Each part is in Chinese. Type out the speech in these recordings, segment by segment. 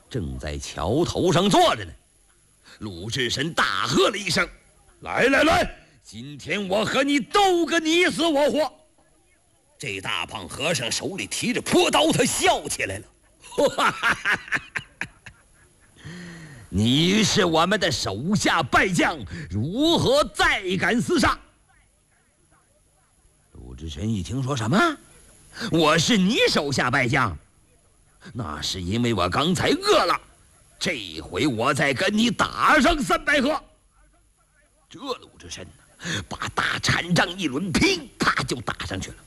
正在桥头上坐着呢。鲁智深大喝了一声：“来来来，今天我和你斗个你死我活！”这大胖和尚手里提着朴刀，他笑起来了：“你是我们的手下败将，如何再敢厮杀？”鲁智深一听说什么？我是你手下败将？那是因为我刚才饿了，这回我再跟你打上300合。这鲁智深把大禅杖一抡，噼啪就打上去了。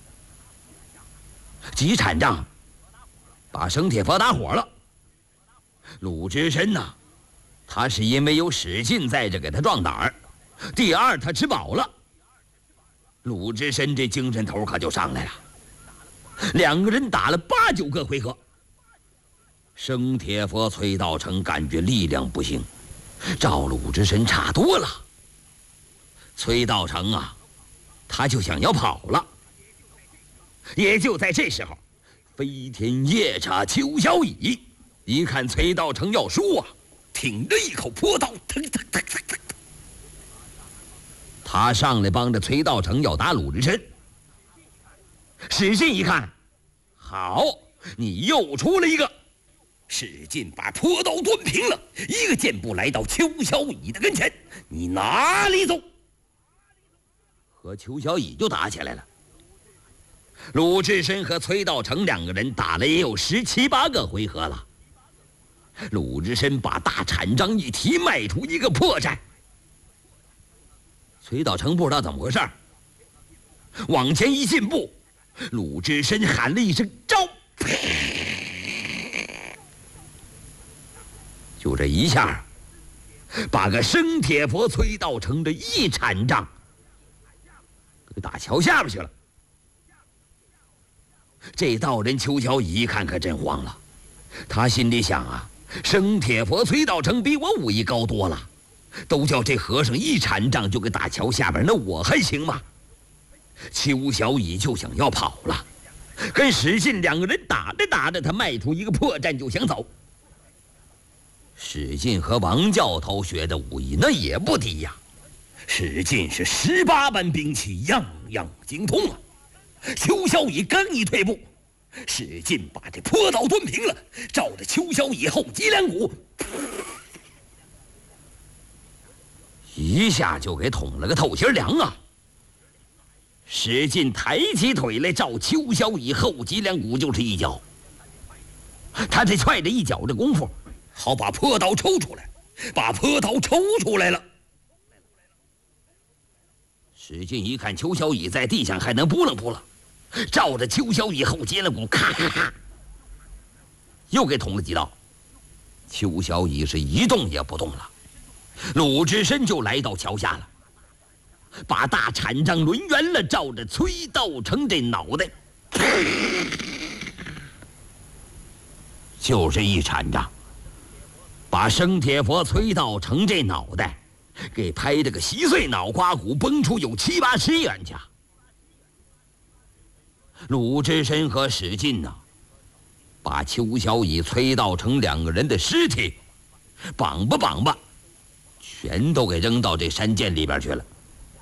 几禅杖把生铁佛打火了。鲁智深呐，他是因为有史进在这给他壮胆儿，第二他吃饱了。鲁智深这精神头可就上来了。两个人打了8、9个回合，生铁佛崔道成感觉力量不行，照鲁智深差多了。崔道成啊，他就想要跑了。也就在这时候，飞天夜叉邱小乙一看崔道成要输啊，挺着一口朴刀，腾腾腾腾腾，他上来帮着崔道成要打鲁智深。史进一看，好，你又出了一个。史进把朴刀端平了，一个箭步来到邱小乙的跟前：“你哪里走？”和邱小乙就打起来了。鲁智深和崔道成两个人打了也有17、18个回合了。鲁智深把大禅杖一提，迈出一个破绽。崔道成不知道怎么回事，往前一进步，鲁智深喊了一声“招”，就这一下，把个生铁佛崔道成的一禅杖给打桥下边去了。这道人邱小乙一看可真慌了，他心里想啊，生铁佛崔道成比我武艺高多了，都叫这和尚一禅杖就给打桥下边，那我还行吗？邱小乙就想要跑了，跟史进两个人打着打着，他迈出一个破绽就想走。史进和王教头学的武艺那也不低呀，史进是18般兵器样样精通啊。邱小乙刚一退步，史进把这朴刀端平了，照着邱小乙后脊梁骨，一下就给捅了个透心凉啊！史进抬起腿来，照邱小乙后脊梁骨就是一脚。他这踹着一脚的功夫，好把朴刀抽出来，把朴刀抽出来了。史进一看邱小乙在地上还能扑棱扑棱，照着邱小乙后脊梁骨，咔咔咔，又给捅了几刀。邱小乙是一动也不动了。鲁智深就来到桥下了，把大禅杖抡圆了，照着崔道成这脑袋，就是一禅杖，把生铁佛崔道成这脑袋给拍了个稀碎，脑瓜骨崩出有7、8尺远去。鲁智深和史进呢，把邱小乙、崔道成两个人的尸体绑吧，全都给扔到这山涧里边去了。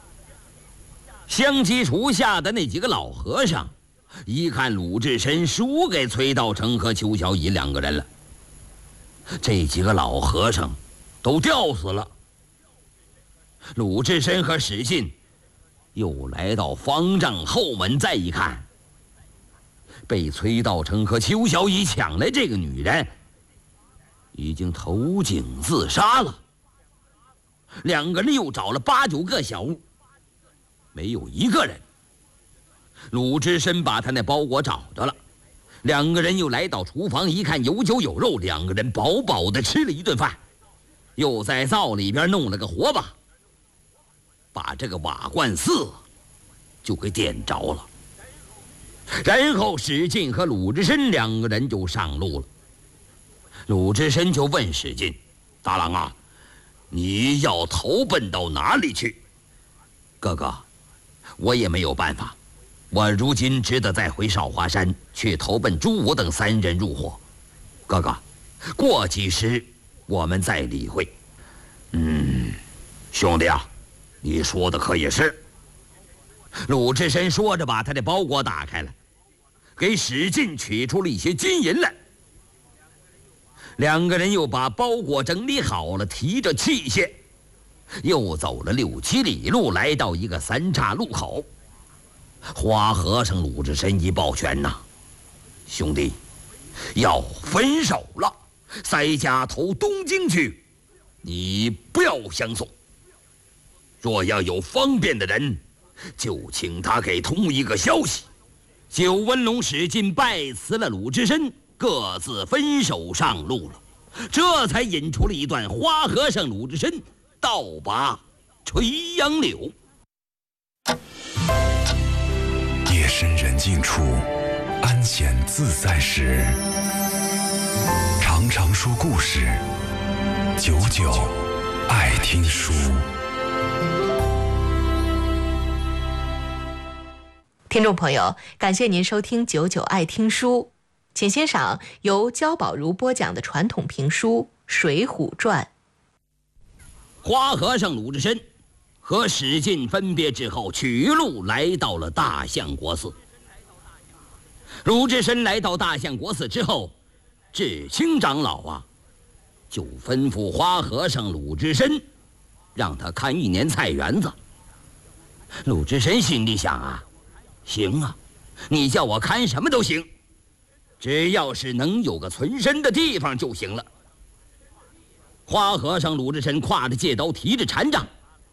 香积厨下的那几个老和尚一看鲁智深输给崔道成和邱小乙两个人了，这几个老和尚都吊死了。鲁智深和史进又来到方丈后门，再一看，被崔道成和邱小乙抢来这个女人已经投井自杀了。两个人又找了8、9个小屋，没有一个人。鲁智深把他那包裹找着了，两个人又来到厨房，一看有酒有肉，两个人饱饱的吃了一顿饭，又在灶里边弄了个火把，把这个瓦罐寺就给点着了。然后史进和鲁智深两个人就上路了。鲁智深就问史进：“大郎啊，你要投奔到哪里去？”“哥哥，我也没有办法，我如今只得再回少华山去投奔朱武等3人入伙。哥哥， 过几时我们再理会。兄弟啊，你说的可也是。鲁智深说着，把他的包裹打开了，给史进取出了一些金银来。两个人又把包裹整理好了，提着器械，又走了6、7里路，来到一个3岔路口。花和尚鲁智深一抱拳呐，兄弟，要分手了，塞家投东京去，你不要相送。若要有方便的人，就请他给通一个消息。九纹龙史进拜辞了鲁智深，各自分手上路了。这才引出了一段花和尚鲁智深倒拔垂杨柳。 夜深人静处，安闲自在时，常常说故事，久久爱听书。 听众朋友，感谢您收听九九爱听书，请欣赏由焦宝如播讲的传统评书《水浒传》。 花和尚鲁智深和史进分别之后，取路来到了大相国寺。鲁智深来到大相国寺之后，智清长老就吩咐花和尚鲁智深，让他看1年菜园子。鲁智深心里想行啊，你叫我看什么都行，只要是能有个存身的地方就行了。花和尚鲁智深挎着戒刀，提着禅杖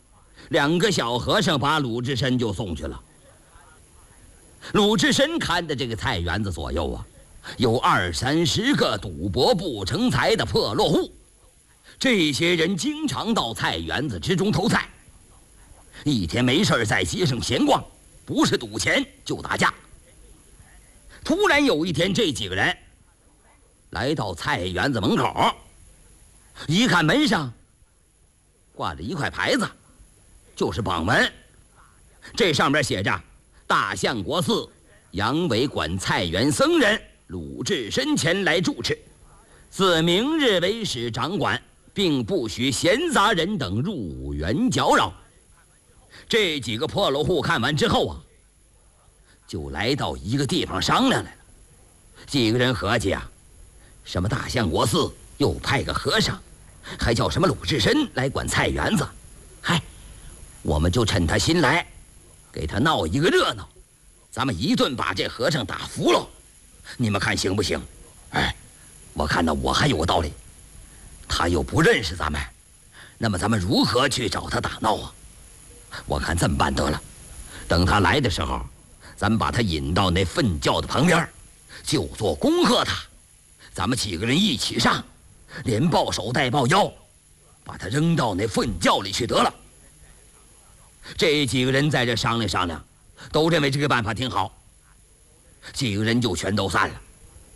，2个小和尚把鲁智深就送去了。鲁智深看的这个菜园子左右有20、30个赌博不成才的破落户，这些人经常到菜园子之中偷菜，一天没事在街上闲逛，不是赌钱就打架。突然有一天，这几个人来到菜园子门口，一看门上挂着一块牌子，就是榜文，这上面写着大相国寺杨伟管菜园僧人鲁智深前来住持，自明日为始掌管，并不许闲杂人等入园搅扰。这几个破落户看完之后就来到一个地方商量来了。几个人合计什么大相国寺又派个和尚，还叫什么鲁智深来管菜园子，我们就趁他新来，给他闹一个热闹，咱们一顿把这和尚打服了，你们看行不行？我看我还有个道理，他又不认识咱们，那么咱们如何去找他打闹我看这么办得了，等他来的时候，咱们把他引到那粪窖的旁边，就做恭贺他，咱们几个人一起上，连抱手带抱腰，把他扔到那粪窖里去得了。这几个人在这商量商量，都认为这个办法挺好，几个人就全都散了。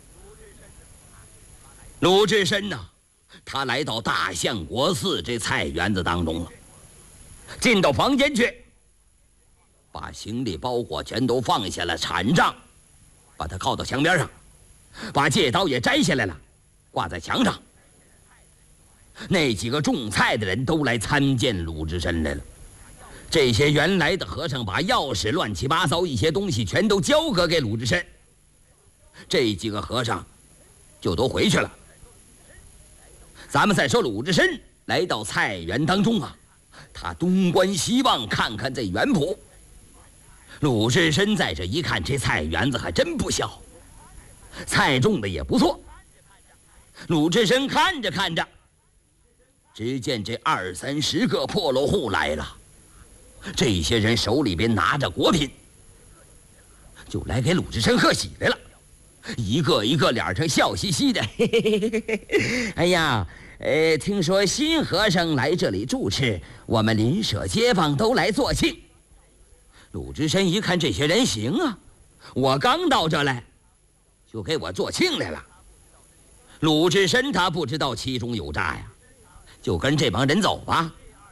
鲁智深他来到大相国寺这菜园子当中了，进到房间去，把行李包裹全都放下了，禅杖把它靠到墙边上，把戒刀也摘下来了，挂在墙上。那几个种菜的人都来参见鲁智深来了。这些原来的和尚把钥匙乱七八糟一些东西全都交割给鲁智深，这几个和尚就都回去了。咱们再说鲁智深来到菜园当中他东观西望，看看这园圃。鲁智深在这一看，这菜园子还真不小，菜种的也不错。鲁智深看着看着，只见这20、30个破落户来了，这些人手里边拿着果品，就来给鲁智深贺喜来了，一个一个脸上笑嘻嘻的。哎呀，听说新和尚来这里住持，我们邻舍街坊都来做庆。鲁智深一看这些人行我刚到这来，就给我做庆来了。鲁智深他不知道其中有诈就跟这帮人走吧。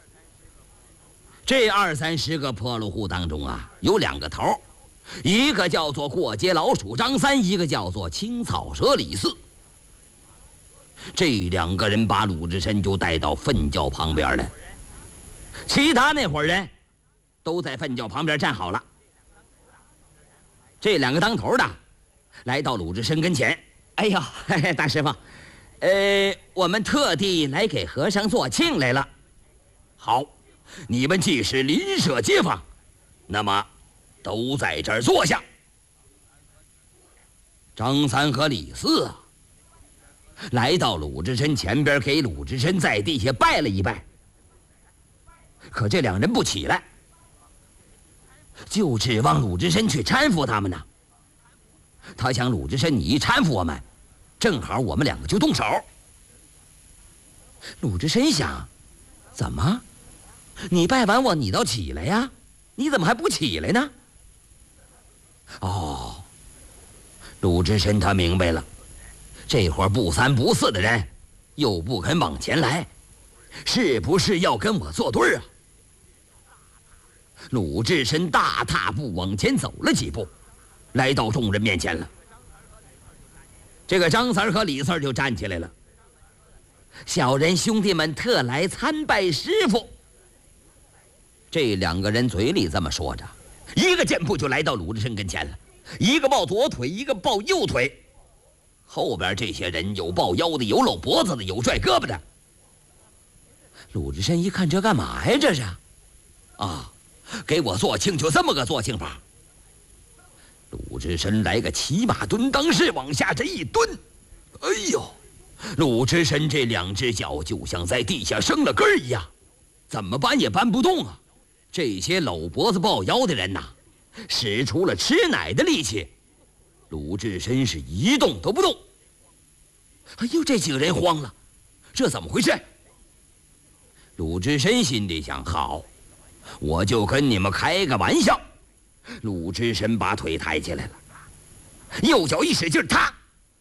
这20、30个破落户当中有2个头，一个叫做过街老鼠张三，一个叫做青草蛇李四。 这两个人把鲁智深就带到粪窖旁边了，其他那伙人都在粪窖旁边站好了。这两个当头的来到鲁智深跟前，哎呦，嘿嘿，大师傅，我们特地来给和尚做庆来了。好，你们既是邻舍街坊，那么都在这儿坐下。张三和李四啊，来到鲁智深前边，给鲁智深在地下拜了一拜。可这两人不起来，就指望鲁智深去搀扶他们呢。他想，鲁智深你一搀扶我们，正好我们两个就动手。鲁智深想，怎么？你拜完我，你倒起来呀？你怎么还不起来呢？哦，鲁智深他明白了，这伙不三不四的人又不肯往前来，是不是要跟我作对啊？鲁智深大踏步往前走了几步，来到众人面前了。这个张三和李四就站起来了，小人兄弟们特来参拜师傅。这两个人嘴里这么说着，一个箭步就来到鲁智深跟前了，一个抱左腿，一个抱右腿。后边这些人有抱腰的，有搂脖子的，有拽胳膊的。鲁智深一看，这干嘛呀？这是啊，给我做庆，就这么个做庆法。鲁智深来个骑马蹲裆式，往下这一蹲，哎呦，鲁智深这两只脚就像在地下生了根儿一样，怎么搬也搬不动啊！这些搂脖子抱腰的人呐，使出了吃奶的力气，鲁智深是一动都不动。哎呦，这几个人慌了，这怎么回事？鲁智深心里想，好，我就跟你们开个玩笑。鲁智深把腿抬起来了，右脚一使劲，他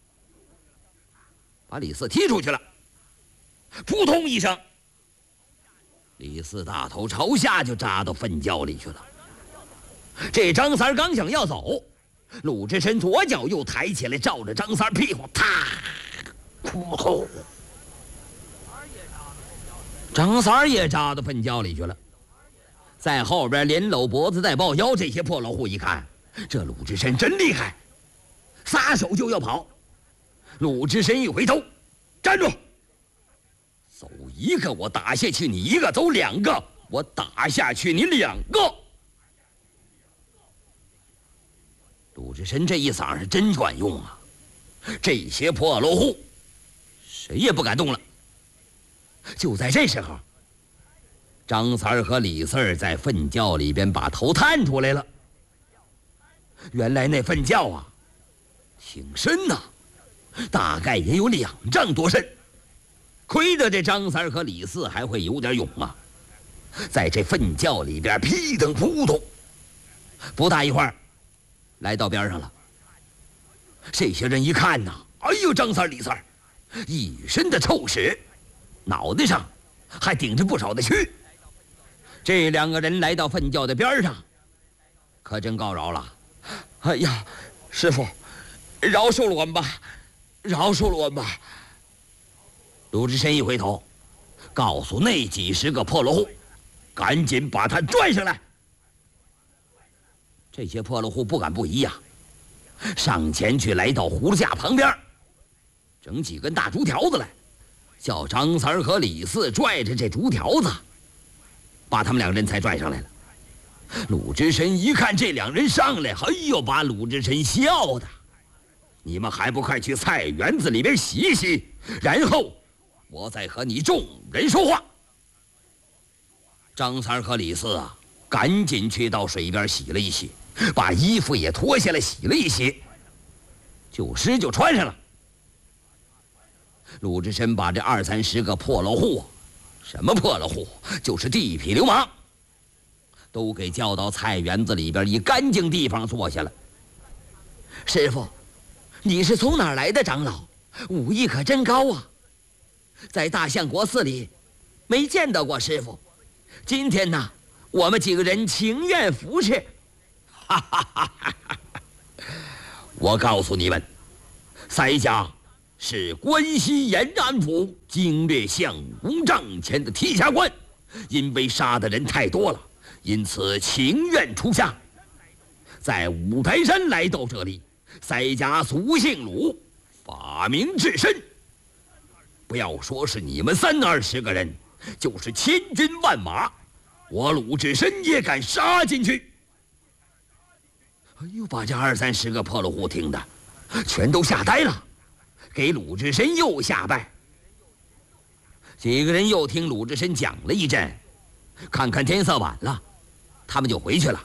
把李四踢出去了，扑通一声，李四大头朝下就扎到粪窖里去了。这张三刚想要走，鲁智深左脚又抬起来，照着张三屁股，啪，扑通，张三也扎到粪窖里去了。在后边连搂脖子带抱腰，这些破老户一看，这鲁智深真厉害，撒手就要跑。鲁智深一回头，站住！走一个我打下去你一个，走两个我打下去你两个。鲁智深这一嗓是真管用啊！这些破老户谁也不敢动了。就在这时候，张三和李四在粪窖里边把头探出来了。原来那粪窖啊，挺深呐，大概也有2丈多深。亏得这张三和李四还会有点勇啊，在这粪窖里边屁腾扑通，不大一会儿，来到边上了。这些人一看呐，哎呦，张三李四一身的臭屎，脑袋上还顶着不少的蛆。这两个人来到粪窖的边上，可真告饶了。哎呀，师傅，饶恕了我们吧，饶恕了我们吧。鲁智深一回头，告诉那几10个破落户，赶紧把他拽上来。这些破落户不敢不依呀，上前去来到葫芦架旁边，整几根大竹条子来，叫张三和李四拽着这竹条子，把他们2人才拽上来了。鲁智深一看这2人上来，哎呦，把鲁智深笑的，你们还不快去菜园子里边洗一洗，然后我再和你众人说话。张三和李四啊，赶紧去到水边洗了一洗，把衣服也脱下来洗了一洗，旧湿就穿上了。鲁智深把这20-30个破老户，什么破老户，就是地痞流氓，都给叫到菜园子里边一干净地方坐下了。师傅，你是从哪儿来的长老？武艺可真高啊！在大相国寺里没见到过师傅，今天呢，我们几个人情愿服侍。哈哈哈哈哈！我告诉你们，腮家是关西延安府经略相公帐前的提辖官，因为杀的人太多了，因此情愿出下，在五台山来到这里。塞家俗姓鲁，法名智深。不要说是你们30-20个人，就是千军万马，我鲁智深也敢杀进去。哎呦，把这20-30个破落户听的全都吓呆了，给鲁智深又下拜。几个人又听鲁智深讲了一阵，看看天色晚了，他们就回去了。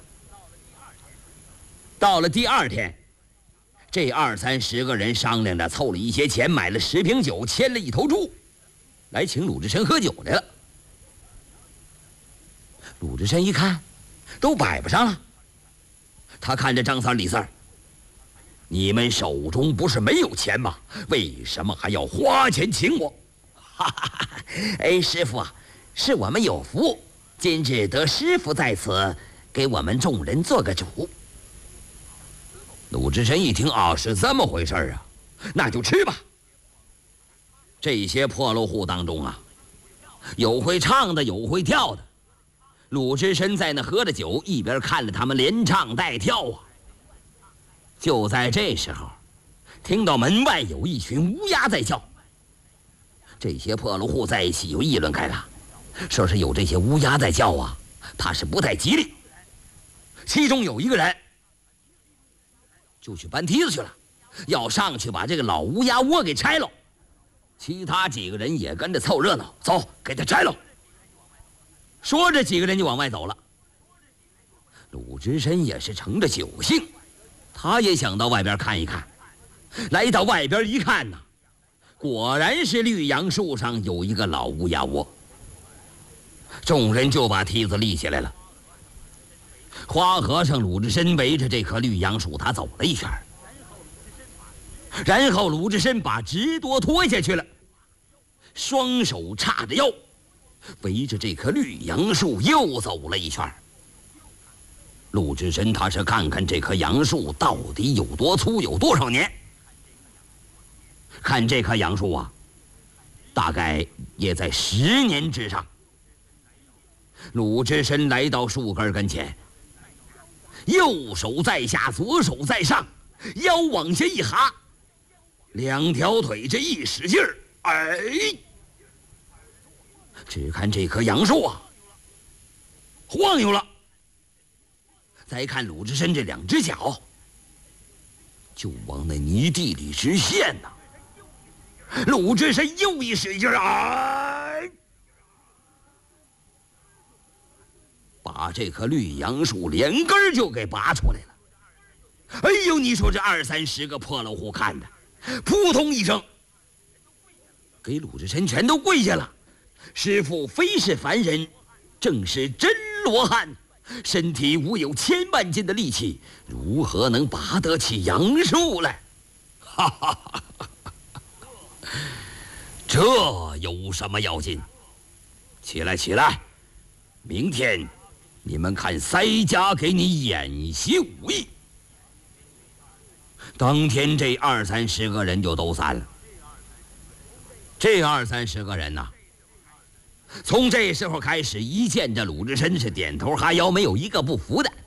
到了第2天，这20-30个人商量着凑了一些钱，买了10瓶酒，牵了1头猪，来请鲁智深喝酒来了。鲁智深一看，都摆不上了。他看着张三李四，你们手中不是没有钱吗？为什么还要花钱请我？ 哈哈，哎，师傅啊，是我们有福，今日得师傅在此，给我们众人做个主。 鲁智深一听啊，是这么回事啊，那就吃吧。这些破落户当中啊，有会唱的，有会跳的。鲁智深在那喝着酒，一边看着他们连唱带跳啊。就在这时候，听到门外有一群乌鸦在叫。这些破落户在一起又议论开了，说是有这些乌鸦在叫啊，怕是不太吉利。其中有一个人就去搬梯子去了，要上去把这个老乌鸦窝给拆了。其他几个人也跟着凑热闹，走，给他拆了。说着，几个人就往外走了。鲁智深也是乘着酒兴，他也想到外边看一看。来到外边一看呢，果然是绿杨树上有一个老乌鸦窝。众人就把梯子立起来了。花和尚鲁智深围着这棵绿杨树，他走了一圈，然后鲁智深把直多脱下去了，双手叉着腰，围着这棵绿杨树又走了一圈。鲁智深他是看看这棵杨树到底有多粗，有多少年。看这棵杨树啊，大概也在10年之上。鲁智深来到树根跟前，右手在下，左手在上，腰往下一哈，2条腿这一使劲儿，哎！只看这棵杨树啊，晃悠了。再看鲁智深这2只脚，就往那泥地里直陷呐。鲁智深又一使劲儿，哎！把这棵绿杨树连根就给拔出来了。哎呦，你说这20-30个破落户看的，扑通一声，给鲁智深全都跪下了。师父非是凡人，正是真罗汉，身体无有1000万斤的力气，如何能拔得起杨树来？哈哈哈哈！这有什么要紧？起来，起来！明天你们看塞家给你演习武艺。当天这20-30个人就都散了。这20-30个人呐，从这时候开始，一见着鲁智深是点头哈腰，没有一个不服的。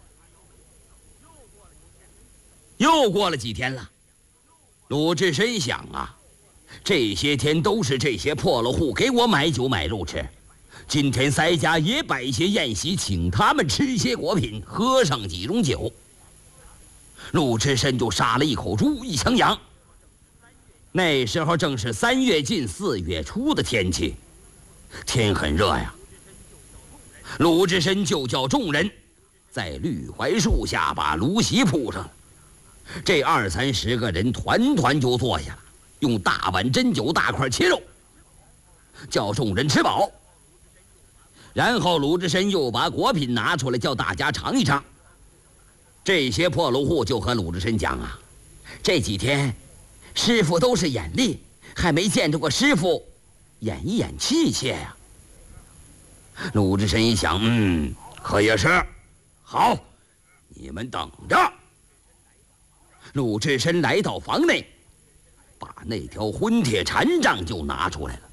又过了几天了，鲁智深想啊，这些天都是这些破落户给我买酒买肉吃，今天塞家也摆些宴席，请他们吃些果品，喝上几盅酒。鲁智深就杀了1口猪，1枪羊。那时候正是3月近4月初的天气，天很热呀。鲁智深就叫众人在绿槐树下把炉席铺上了，这20-30个人团团就坐下了，用大碗斟酒，大块切肉，叫众人吃饱。然后鲁智深又把果品拿出来，叫大家尝一尝。这些破落户就和鲁智深讲啊，这几天师傅都是眼力，还没见着过师傅演一演器械呀。鲁智深一想，可也是，好，你们等着。鲁智深来到房内， 把那条混铁禅杖就拿出来了。